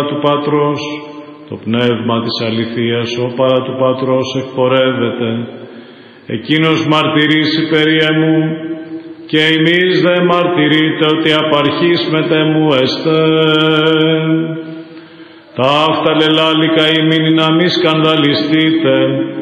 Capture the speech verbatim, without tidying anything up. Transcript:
του Πατρός, το πνεύμα της αληθείας, ο παρά του Πατρός εκπορεύεται. Εκείνος μαρτυρήσει περί εμού, και εμείς δε μαρτυρείτε ότι απαρχής μετεμού εστε. Τα αυτά λελάλικα ημίν να μη σκανδαλιστείτε,